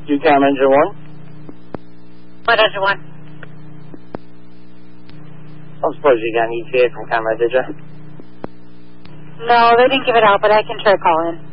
Do Cam Engine 1? What Engine 1? I suppose you got an ETA from camera, did you? No, they didn't give it out, but I can try calling.